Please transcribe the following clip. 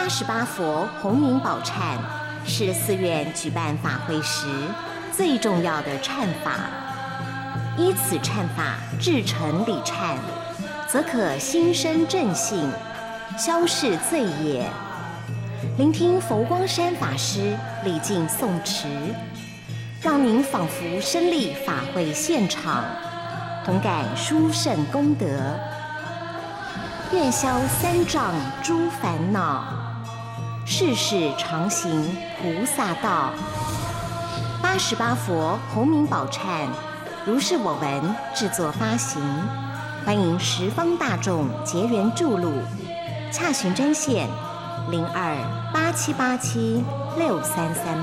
88佛洪云宝忏是寺院举办法会时最重要的忏法。依此忏法至诚礼忏，则可心生正信，消逝罪业。聆听佛光山法师礼敬诵持，让您仿佛身历法会现场，同感殊胜功德。愿消三障诸烦恼，世世常行菩萨道。88佛洪名宝忏，如是我闻制作发行，欢迎十方大众结缘注录，洽询专线0287876338。